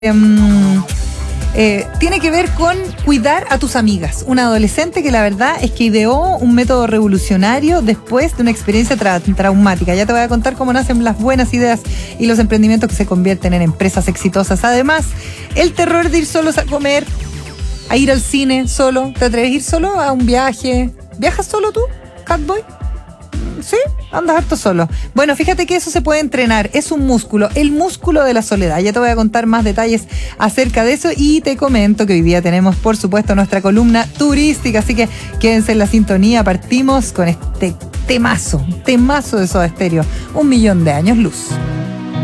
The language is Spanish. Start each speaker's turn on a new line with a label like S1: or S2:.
S1: tiene que ver con cuidar a tus amigas. Una adolescente que la verdad es que ideó un método revolucionario después de una experiencia traumática. Ya te voy a contar cómo nacen las buenas ideas y los emprendimientos que se convierten en empresas exitosas. Además, el terror de ir solos a comer, a ir al cine solo. ¿Te atreves a ir solo a un viaje? ¿Viajas solo tú, Catboy? ¿Sí? Andas harto solo. Bueno, fíjate que eso se puede entrenar. Es un músculo, el músculo de la soledad. Ya te voy a contar más detalles acerca de eso y te comento que hoy día tenemos, por supuesto, nuestra columna turística. Así que quédense en la sintonía. Partimos con este temazo de Soda Stereo. 1 millón de años luz.